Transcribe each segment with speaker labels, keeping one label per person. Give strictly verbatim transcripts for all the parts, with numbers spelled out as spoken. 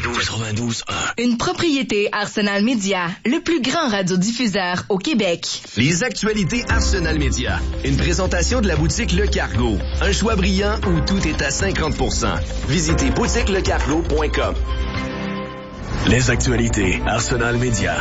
Speaker 1: quatre-vingt-douze quatre-vingt-douze un.
Speaker 2: Une propriété Arsenal Média, le plus grand radiodiffuseur au Québec.
Speaker 1: Les actualités Arsenal Média. Une présentation de la boutique Le Cargo. Un choix brillant où tout est à cinquante pour cent. Visitez boutique le cargo point com. Les actualités Arsenal Média.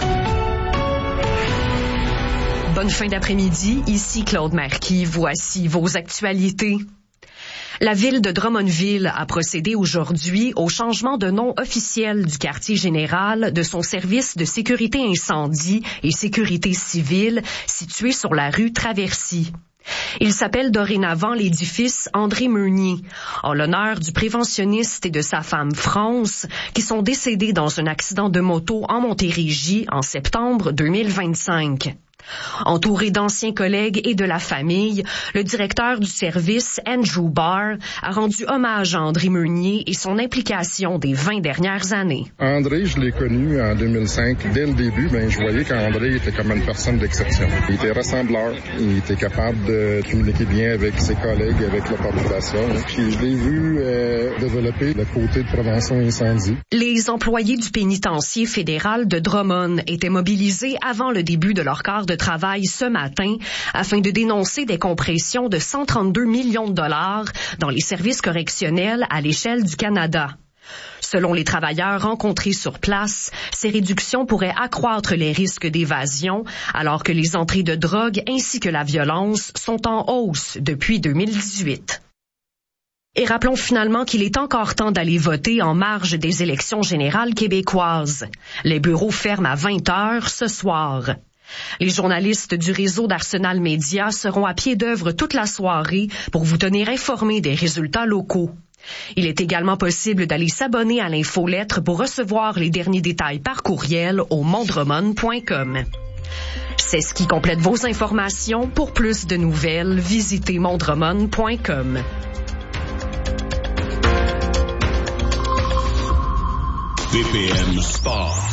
Speaker 3: Bonne fin d'après-midi, ici Claude Marquis. Voici vos actualités. La ville de Drummondville a procédé aujourd'hui au changement de nom officiel du quartier général de son service de sécurité incendie et sécurité civile situé sur la rue Traversy. Il s'appelle dorénavant l'édifice André Meunier, en l'honneur du préventionniste et de sa femme France, qui sont décédés dans un accident de moto en Montérégie en septembre deux mille vingt-cinq. Entouré d'anciens collègues et de la famille, le directeur du service, Andrew Barr, a rendu hommage à André Meunier et son implication des vingt dernières années.
Speaker 4: André, je l'ai connu en deux mille cinq. Dès le début, ben, je voyais qu'André était comme une personne d'exception. Il était rassembleur, il était capable de communiquer bien avec ses collègues, avec la population. Puis je l'ai vu euh, développer le côté de prévention incendie.
Speaker 3: Les employés du pénitencier fédéral de Drummond étaient mobilisés avant le début de leur quart de travail ce matin afin de dénoncer des compressions de cent trente-deux millions de dollars dans les services correctionnels à l'échelle du Canada. Selon les travailleurs rencontrés sur place, ces réductions pourraient accroître les risques d'évasion, alors que les entrées de drogue ainsi que la violence sont en hausse depuis deux mille dix-huit. Et rappelons finalement qu'il est encore temps d'aller voter en marge des élections générales québécoises. Les bureaux ferment à vingt heures ce soir. Les journalistes du réseau d'Arsenal Média seront à pied d'œuvre toute la soirée pour vous tenir informés des résultats locaux. Il est également possible d'aller s'abonner à l'infolettre pour recevoir les derniers détails par courriel au mondremon point com. C'est ce qui complète vos informations. Pour plus de nouvelles, visitez mondremon point com.
Speaker 1: B P M Sport.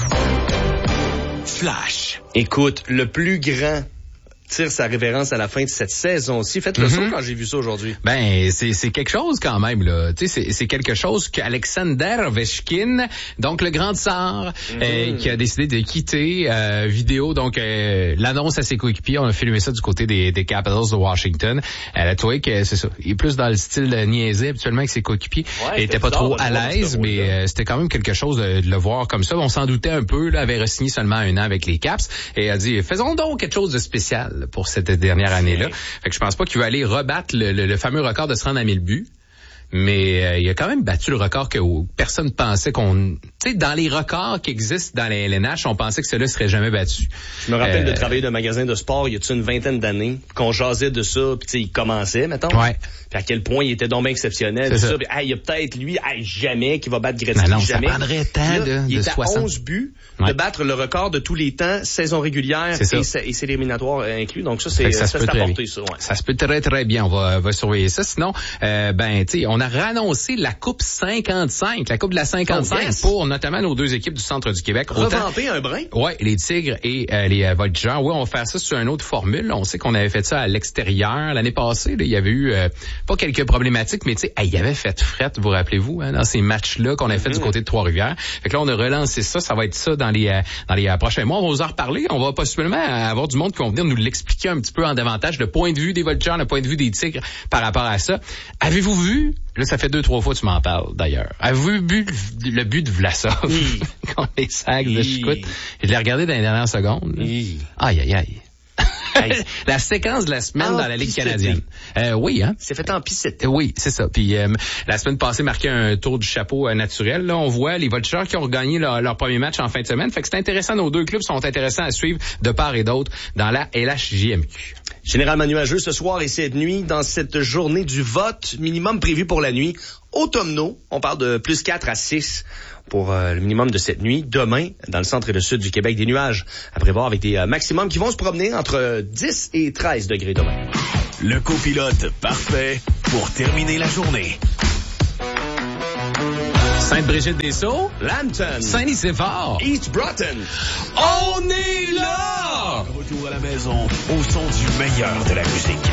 Speaker 1: Flash.
Speaker 5: Écoute, le plus grand tire sa révérence à la fin de cette saison-ci. Faites le
Speaker 6: mm-hmm.
Speaker 5: saut quand j'ai vu ça aujourd'hui.
Speaker 6: Ben, c'est, c'est quelque chose quand même, là. Tu sais, c'est, c'est quelque chose qu'Alexander Ovechkin, donc le grand tsar, mm-hmm. euh, qui a décidé de quitter, euh, vidéo, donc, euh, l'annonce à ses coéquipiers. On a filmé ça du côté des, des Capitals de Washington. Elle a trouvé que, c'est ça, il est plus dans le style de niaiser habituellement avec ses coéquipiers. Ouais, il était pas trop à l'aise, mais euh, c'était quand même quelque chose de, de le voir comme ça. On s'en doutait un peu, là, avait re-signé seulement un an avec les Caps, et a dit, faisons donc quelque chose de spécial pour cette dernière année-là. Fait que je pense pas qu'il va aller rebattre le, le, le fameux record de se rendre à mille buts. Mais euh, il a quand même battu le record que personne pensait qu'on... Tu sais, dans les records qui existent dans les L N H, on pensait que celui-là serait jamais battu.
Speaker 5: Je me rappelle
Speaker 6: euh,
Speaker 5: de travailler dans un magasin de sport il y a une vingtaine d'années, qu'on jasait de ça, puis tu sais, il commençait, mettons.
Speaker 6: Ouais.
Speaker 5: Puis à quel point il était donc bien exceptionnel.
Speaker 6: C'est ça.
Speaker 5: ça. Puis, hey, il y a peut-être lui, hey, jamais, qui va battre Gretzky,
Speaker 6: non,
Speaker 5: jamais.
Speaker 6: Ça prendrait tant
Speaker 5: là,
Speaker 6: de,
Speaker 5: il
Speaker 6: de
Speaker 5: est
Speaker 6: soixante.
Speaker 5: à onze buts
Speaker 6: ouais.
Speaker 5: de battre le record de tous les temps, saison régulière
Speaker 6: c'est
Speaker 5: et, et c'est éliminatoire inclus. Donc ça, c'est
Speaker 6: ça,
Speaker 5: ça,
Speaker 6: ça
Speaker 5: c'est apporté, ça. Ouais.
Speaker 6: Ça se peut très, très bien. On va, va surveiller ça. Sinon, euh, ben, tu sais, on a réannoncé la Coupe cinquante-cinq, la Coupe de la cinquante-cinq, oh, yes. pour notamment nos deux équipes du centre du Québec.
Speaker 5: Revamper un brin?
Speaker 6: Oui, les Tigres et euh, les euh, Voltigeurs. Oui, on va faire ça sur une autre formule. On sait qu'on avait fait ça à l'extérieur l'année passée. Là, il y avait eu euh, pas quelques problématiques, mais tu sais, hey, il y avait fait fret, vous rappelez-vous, hein, dans ces matchs-là qu'on avait fait mm-hmm. du côté de Trois-Rivières. Fait que là, on a relancé ça. Ça va être ça dans les euh, dans les euh, prochains mois. On va vous en reparler. On va possiblement avoir du monde qui vont venir nous l'expliquer un petit peu en davantage, le point de vue des Voltigeurs, le point de vue des Tigres par rapport à ça. Avez-vous vu? Là, ça fait deux, trois fois que tu m'en parles, d'ailleurs. Avez-vous vu le but de Vlasov
Speaker 5: oui.
Speaker 6: contre les Sags de Chicoute? Je l'ai regardé dans les dernières secondes.
Speaker 5: Oui.
Speaker 6: Aïe, aïe, aïe. La séquence de la semaine
Speaker 5: en
Speaker 6: dans la Ligue
Speaker 5: piscette.
Speaker 6: canadienne. Euh, oui, hein?
Speaker 5: C'est fait en piscette.
Speaker 6: Oui, c'est ça. Puis euh, la semaine passée marquait un tour du chapeau euh, naturel. Là, on voit les Voltigeurs qui ont regagné leur, leur premier match en fin de semaine. Fait que c'est intéressant. Nos deux clubs sont intéressants à suivre de part et d'autre dans la L H J M Q.
Speaker 5: Généralement nuageux ce soir et cette nuit dans cette journée du vote minimum prévu pour la nuit. Automnaux, on parle de plus quatre à six pour euh, le minimum de cette nuit. Demain, dans le centre et le sud du Québec, des nuages à prévoir avec des euh, maximums qui vont se promener entre dix et treize degrés demain.
Speaker 1: Le copilote parfait pour terminer la journée.
Speaker 6: Sainte-Brigitte-des-Sceaux,
Speaker 5: Lambton,
Speaker 6: Saint-Nicéphore,
Speaker 5: East Broughton.
Speaker 6: On est là!
Speaker 1: Retour à la maison au son du meilleur de la musique.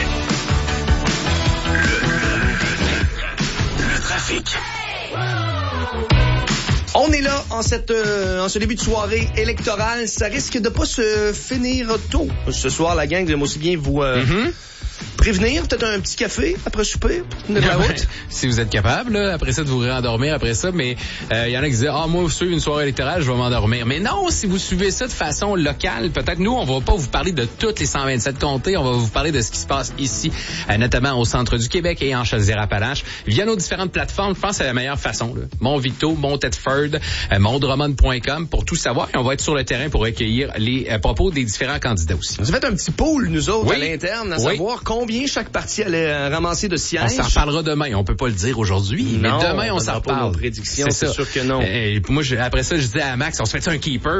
Speaker 1: Le, le, le trafic.
Speaker 5: On est est là en cette euh, en ce début de soirée électorale. Ça risque de pas se finir tôt. Ce soir, la gang, j'aime aussi bien vous euh, mm-hmm. prévenir. Peut-être un petit café après souper. De la route.
Speaker 6: Si vous êtes capable, là, après ça, de vous rendormir après ça. Mais il euh, y en a qui disent, ah, oh, moi, vous suivez une soirée électorale, je vais m'endormir. Mais non, si vous suivez ça de façon locale, peut-être nous, on va pas vous parler de toutes les cent vingt-sept comtés. On va vous parler de ce qui se passe ici, euh, notamment au centre du Québec et en Chaudière-Appalaches. Via nos différentes plateformes, je pense que c'est la meilleure façon. Là. Mon Victo, mon Tedford, euh, mon Drummond point com pour tout savoir. Et on va être sur le terrain pour recueillir les euh, propos des différents candidats aussi.
Speaker 5: On a fait un petit pool, nous autres,
Speaker 6: oui.
Speaker 5: à l'interne, à
Speaker 6: oui.
Speaker 5: savoir combien chaque parti allait euh, ramasser de sièges.
Speaker 6: On s'en reparlera demain. On peut pas le dire aujourd'hui, mais
Speaker 5: non,
Speaker 6: demain, on, on s'en
Speaker 5: reparle.
Speaker 6: Nos
Speaker 5: prédictions, c'est, c'est sûr que non.
Speaker 6: Et moi, je, après ça, je disais à Max, on se fait un keeper?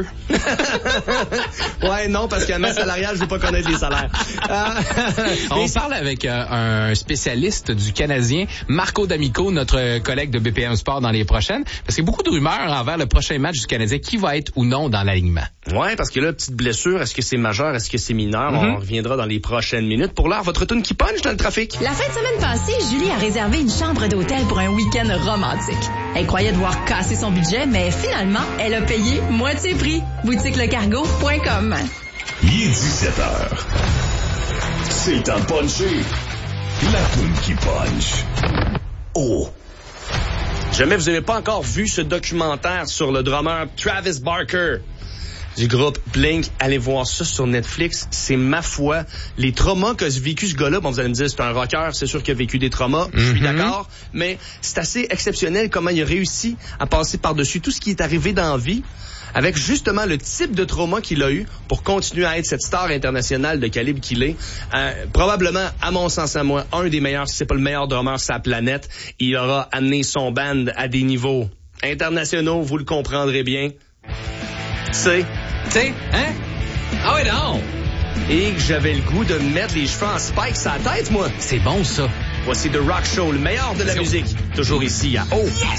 Speaker 5: Ouais, non, parce qu'à ma salariale, je veux pas connaître les salaires. Euh,
Speaker 6: on parle avec euh, un spécialiste du Canadien, Marco D'Amico, notre collègue de B P M Sport dans les prochaines, parce qu'il y a beaucoup de rumeurs envers le prochain match du Canadien, qui va être ou non dans l'alignement.
Speaker 5: Ouais, parce que là, petite blessure, est-ce que c'est majeur, est-ce que c'est mineur? Mm-hmm. On reviendra dans les prochaines minutes. Pour l'heure, votre tune qui punch dans le trafic.
Speaker 2: La fin de semaine passée, Julie a réservé une chambre d'hôtel pour un week-end romantique. Elle croyait devoir casser son budget, mais finalement, elle a payé moitié prix. boutique le cargo point com.
Speaker 1: Il est dix-sept heures. C'est le temps de puncher. La tune qui punch. Oh.
Speaker 5: Jamais vous n'avez pas encore vu ce documentaire sur le drummer Travis Barker du groupe Blink, allez voir ça sur Netflix. C'est ma foi. Les traumas qu'a vécu ce gars-là, bon, vous allez me dire, c'est un rocker, c'est sûr qu'il a vécu des traumas, mm-hmm. je suis d'accord, mais c'est assez exceptionnel comment il a réussi à passer par-dessus tout ce qui est arrivé dans la vie, avec justement le type de trauma qu'il a eu pour continuer à être cette star internationale de calibre qu'il est. Euh, probablement, à mon sens à moi, un des meilleurs, si c'est pas le meilleur drummer sur la planète. Il aura amené son band à des niveaux internationaux, vous le comprendrez bien. C'est...
Speaker 6: Tu sais, hein? Ah ouais, non!
Speaker 5: Et que j'avais le goût de mettre les cheveux en spikes à la tête, moi.
Speaker 6: C'est bon, ça.
Speaker 5: Voici The Rock Show, le meilleur de la musique. Toujours ici à Oh! Yes!